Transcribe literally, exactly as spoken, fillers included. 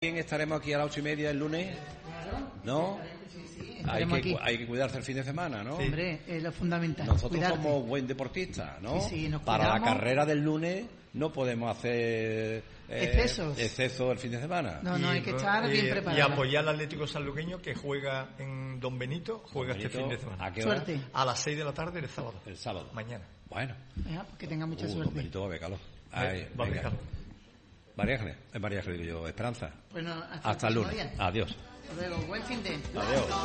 estaremos aquí a las ocho y media el lunes, ¿no? Hay que, hay que cuidarse el fin de semana, ¿no? Sí. Hombre, es lo fundamental. Nosotros cuidarte. somos buen deportistas, ¿no? Sí, sí, nos Para la cuidamos. carrera del lunes no podemos hacer eh, excesos. exceso el fin de semana. No, no, hay que estar y, bien y preparados. apoyar al Atlético Sanluqueño, que juega en Don Benito, juega Don este Benito, fin de semana. ¿a qué hora? Suerte. A las seis de la tarde el sábado. El sábado. Mañana. Bueno. Ya, pues que tenga mucha Uh, suerte. Don Benito va a ver calor. Ay, Va a venga. dejar. María Ángeles, es María Ángeles, digo yo, Esperanza. Bueno, hasta, Hasta el lunes. próximo día. Adiós. Hasta luego, buen fin de. Adiós.